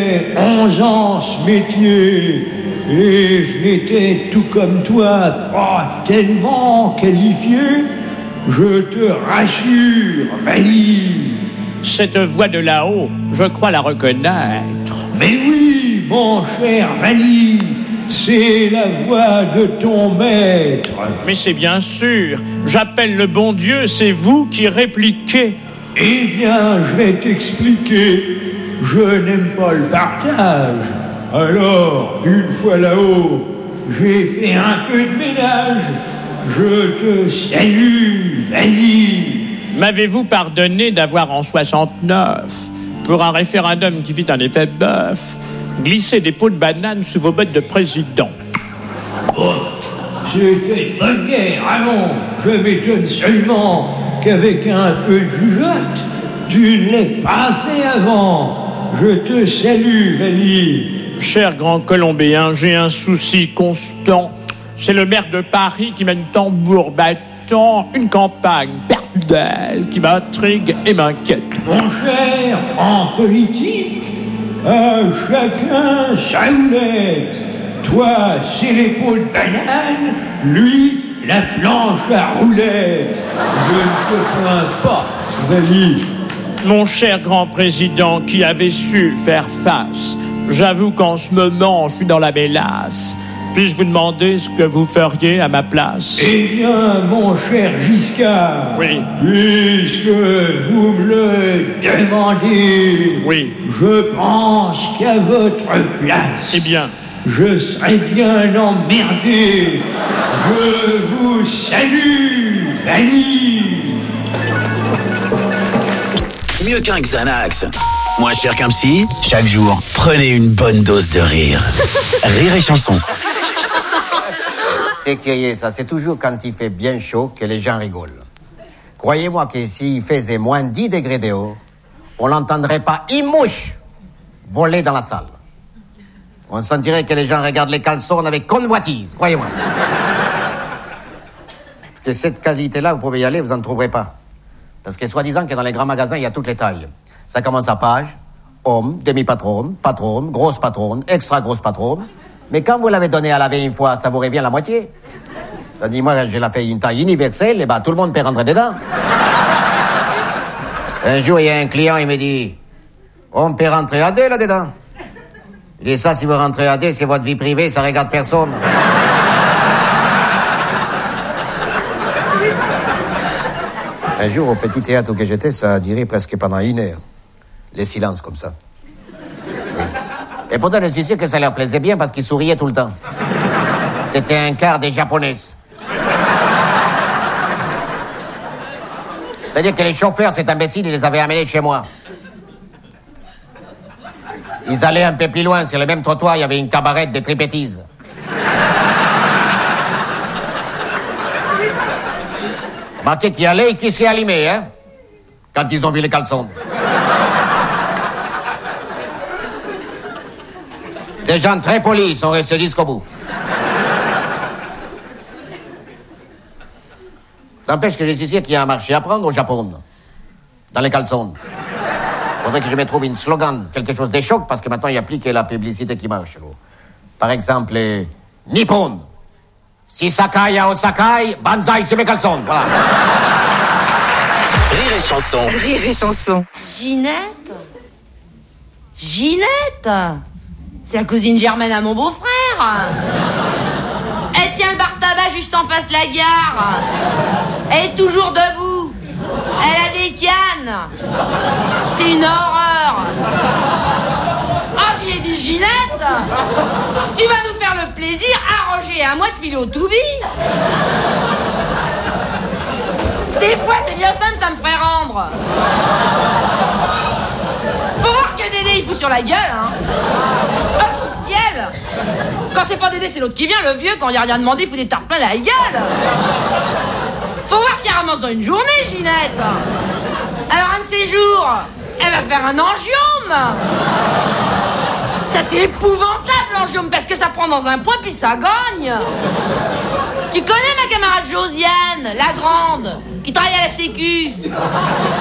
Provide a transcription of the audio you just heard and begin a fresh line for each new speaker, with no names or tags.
fait 11 ans ce métier et je n'étais tout comme toi pas tellement qualifié. Je te rassure, Vali.
Cette voix de là-haut, je crois la reconnaître.
Mais oui, mon cher Vali, c'est la voix de ton maître.
Mais c'est bien sûr, j'appelle le bon Dieu, c'est vous qui répliquez.
Eh bien, je vais t'expliquer. Je n'aime pas le partage. Alors, une fois là-haut, j'ai fait un peu de ménage. Je te salue, Vali.
M'avez-vous pardonné d'avoir en 69, pour un référendum qui fit un effet bœuf, glissé des pots de banane sous vos bottes de président?
Oh, c'était une bonne guerre, allons. Je m'étonne seulement qu'avec un peu de jugeote, tu ne l'aies pas fait avant. Je te salue, Vali.
Cher grand Colombien, j'ai un souci constant. C'est le maire de Paris qui mène tambour battant une campagne personnelle qui m'intrigue et m'inquiète.
Mon cher, en politique, à chacun sa houlette. Toi, c'est les pots de banane, lui, la planche à roulettes. Je ne te plains pas, Vali.
Mon cher grand président qui avait su faire face, j'avoue qu'en ce moment, je suis dans la mélasse. Puis-je vous demander ce que vous feriez à ma place?
Eh bien, mon cher Giscard,
oui,
puisque vous me le demandez,
oui,
je pense qu'à votre place,
eh bien,
je serais bien emmerdé. Je vous salue, Vali.
Mieux qu'un Xanax, moins cher qu'un psy, chaque jour, prenez une bonne dose de rire. Rire et chanson.
C'est curieux, ça. C'est toujours quand il fait bien chaud que les gens rigolent. Croyez-moi que s'il faisait moins 10 degrés dehors, on n'entendrait pas une mouche voler dans la salle. On sentirait que les gens regardent les caleçons avec convoitise, croyez-moi. Parce que cette qualité-là, vous pouvez y aller, vous n'en trouverez pas. Parce que soi-disant que dans les grands magasins, il y a toutes les tailles. Ça commence à page, homme, demi-patronne, patronne, grosse patronne, extra grosse patronne. Mais quand vous l'avez donné à laver une fois, ça vaudrait bien la moitié. Tandis moi, je l'ai fait une taille universelle, et ben tout le monde peut rentrer dedans. Un jour, il y a un client, il me dit, on peut rentrer à deux là-dedans. Il dit, ça, si vous rentrez à deux, c'est votre vie privée, ça regarde personne. Un jour, au petit théâtre où j'étais, ça a duré presque pendant 1 heure. Les silences comme ça. Oui. Et pourtant, je suis sûr que ça leur plaisait bien parce qu'ils souriaient tout le temps. C'était un quart des japonaises. C'est-à-dire que les chauffeurs, cet imbécile, ils les avaient amenés chez moi. Ils allaient un peu plus loin, sur le même trottoir, il y avait une cabarette de tripettises. Marqué qui allait et qui s'est allumé, hein, quand ils ont vu les caleçons. Des gens très polis, ils sont restés jusqu'au bout. N'empêche que je suis sûr qu'il y a un marché à prendre au Japon, dans les caleçons. Faudrait que je me trouve une slogan, quelque chose de choc, parce que maintenant, il n'y a plus que la publicité qui marche. Par exemple, Nippon. Si Sakai à Osakai, Banzai, c'est mes caleçons. Voilà.
Rire et chanson.
Rire et chanson.
Ginette? Ginette? C'est la cousine germaine à mon beau-frère. Elle tient le bar tabac juste en face de la gare. Elle est toujours debout. Elle a des cannes. C'est une horreur. Ah, j'y ai dit, Ginette, tu vas nous faire le plaisir à Roger et à moi de filer au Toubi. Des fois, c'est bien simple, ça me ferait rendre. Faut voir que Dédé, il fout sur la gueule, hein. Officiel. Quand c'est pas Dédé, c'est l'autre qui vient, le vieux, quand il a rien demandé, il fout des tartes plein la gueule. Faut voir ce qu'il ramasse dans une journée, Ginette. Alors, un de ces jours, elle va faire un angiome. Ça, c'est épouvantable, l'angiome, parce que ça prend dans un point, puis ça gagne. Tu connais ma camarade Josiane, la grande, qui travaille à la Sécu?